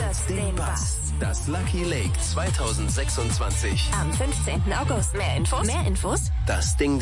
Hört den Bass. Das Lucky Lake 2026. Am 15. August. Mehr Infos? Das Ding